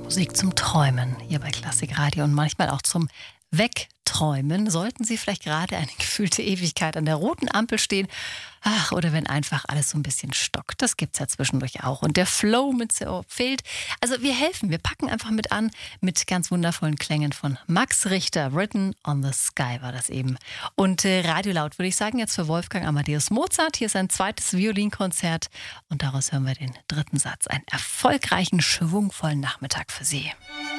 Musik zum Träumen hier bei Klassik Radio und manchmal auch zum Wegträumen. Sollten Sie vielleicht gerade eine gefühlte Ewigkeit an der roten Ampel stehen, oder wenn einfach alles so ein bisschen stockt. Das gibt's ja zwischendurch auch. Und der Flow mit so fehlt. Also wir helfen, wir packen einfach mit an mit ganz wundervollen Klängen von Max Richter. Written on the Sky war das eben. Und Radio Laut würde ich sagen, jetzt für Wolfgang Amadeus Mozart. Hier ist ein zweites Violinkonzert und daraus hören wir den dritten Satz. Einen erfolgreichen, schwungvollen Nachmittag für Sie.